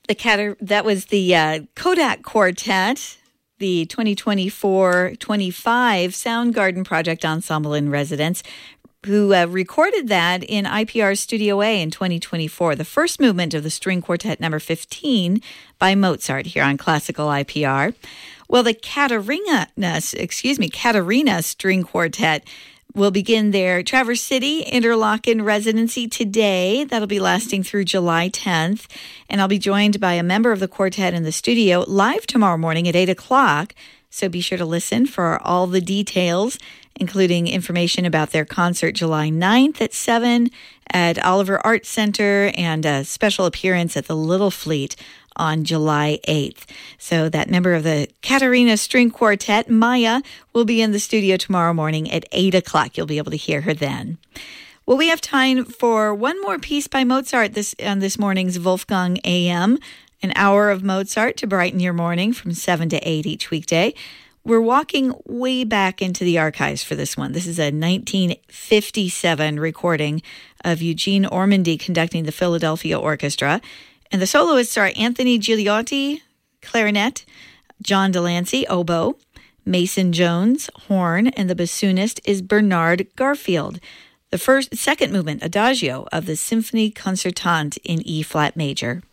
That was the Kodak Quartet, the 2024-25 Soundgarden Project Ensemble in Residence, who recorded that in IPR Studio A in 2024, the first movement of the String Quartet number 15 by Mozart here on Classical IPR. Well, the Katarina String Quartet will begin their Traverse City Interlochen residency today. That'll be lasting through July 10th. And I'll be joined by a member of the quartet in the studio live tomorrow morning at 8 o'clock. So be sure to listen for all the details, including information about their concert July 9th at 7 at Oliver Arts Center and a special appearance at the Little Fleet on July 8th. So that member of the Katarina String Quartet, Maya, will be in the studio tomorrow morning at 8 o'clock. You'll be able to hear her then. Well, we have time for one more piece by Mozart on this morning's Wolfgang AM, an hour of Mozart to brighten your morning from 7 to 8 each weekday. We're walking way back into the archives for this one. This is a 1957 recording of Eugene Ormandy conducting the Philadelphia Orchestra. And the soloists are Anthony Gigliotti, clarinet, John Delancey, oboe, Mason Jones, horn, and the bassoonist is Bernard Garfield. The second movement, Adagio, of the Symphonie Concertante in E-flat major.